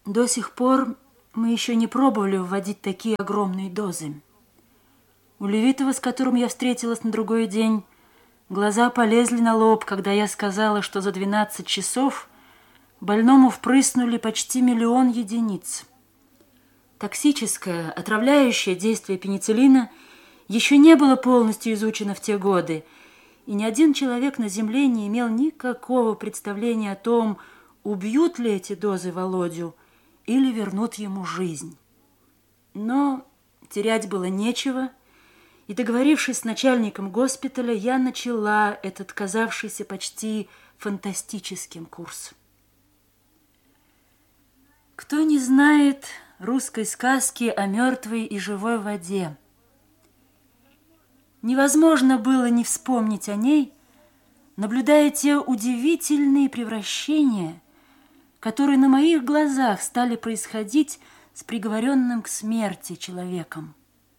До сих пор мы еще не пробовали вводить такие огромные дозы. У Левитова, с которым я встретилась на другой день, глаза полезли на лоб, когда я сказала, что за 12 часов больному впрыснули почти 1 миллион единиц. Токсическое, отравляющее действие пенициллина еще не было полностью изучено в те годы, и ни один человек на Земле не имел никакого представления о том, убьют ли эти дозы Володю или вернут ему жизнь. Но терять было нечего, и, договорившись с начальником госпиталя, я начала этот казавшийся почти фантастическим курс. Кто не знает русской сказки о мертвой и живой воде? Невозможно было не вспомнить о ней, наблюдая те удивительные превращения, которые на моих глазах стали происходить с приговоренным к смерти человеком.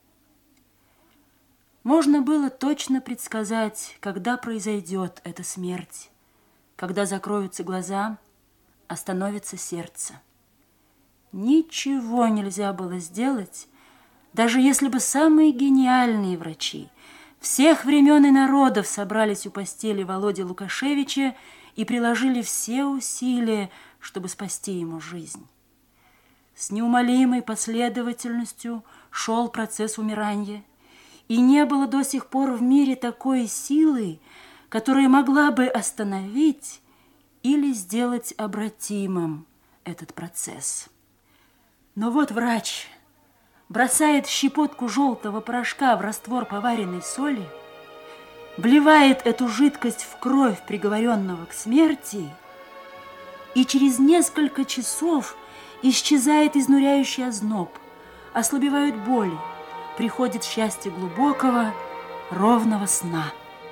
Можно было точно предсказать, когда произойдет эта смерть, когда закроются глаза, остановится сердце. Ничего нельзя было сделать, даже если бы самые гениальные врачи всех времен и народов собрались у постели Володи Лукашевича и приложили все усилия, чтобы спасти ему жизнь. С неумолимой последовательностью шел процесс умирания, и не было до сих пор в мире такой силы, которая могла бы остановить или сделать обратимым этот процесс. Но вот врач бросает щепотку желтого порошка в раствор поваренной соли, вливает эту жидкость в кровь приговоренного к смерти, и через несколько часов исчезает изнуряющий озноб, ослабевают боли, приходит счастье глубокого, ровного сна.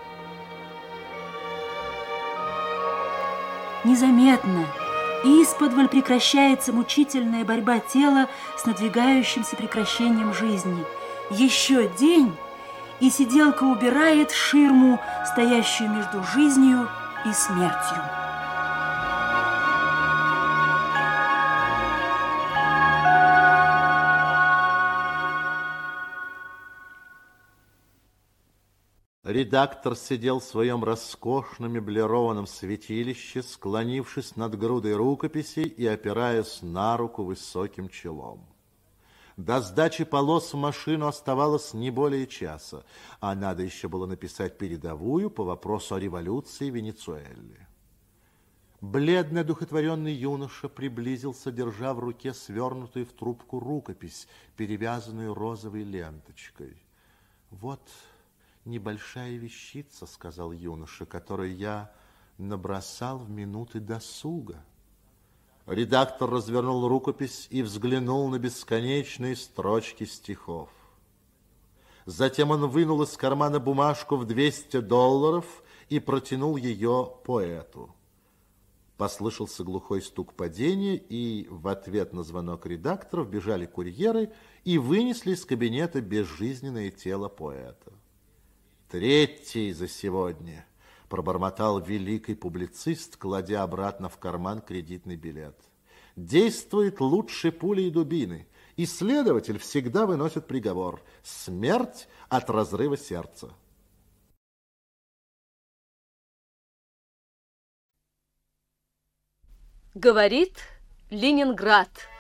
Незаметно исподволь прекращается мучительная борьба тела с надвигающимся прекращением жизни. Еще день, и сиделка убирает ширму, стоящую между жизнью и смертью. Редактор сидел в своем роскошном меблированном святилище, склонившись над грудой рукописей и опираясь на руку высоким челом. До сдачи полос в машину оставалось не более часа, а надо еще было написать передовую по вопросу о революции в Венесуэле. Бледный, одухотворенный юноша приблизился, держа в руке свернутую в трубку рукопись, перевязанную розовой ленточкой. «Вот небольшая вещица, — сказал юноша, — которую я набросал в минуты досуга». Редактор развернул рукопись и взглянул на бесконечные строчки стихов. Затем он вынул из кармана бумажку в $200 и протянул ее поэту. Послышался глухой стук падения, и в ответ на звонок редактора вбежали курьеры и вынесли из кабинета безжизненное тело поэта. «Третий за сегодня», — пробормотал великий публицист, кладя обратно в карман кредитный билет. «Действует лучше пули и дубины, и следователь всегда выносит приговор: смерть от разрыва сердца». Говорит Ленинград.